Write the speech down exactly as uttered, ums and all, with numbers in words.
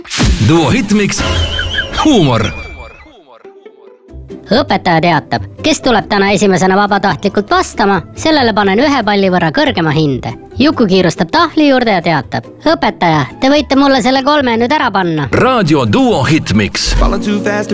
Duo Hitmix huumor. Õpetaja teatab, kes tuleb täna esimesena vabatahtlikult vastama, sellele panen ühe palli võrra kõrgema hinde. Juku kiirustab tahvli juurde ja teatab: õpetaja, te võite mulle selle kolme nüüd ära panna. Raadio Duo Hitmix.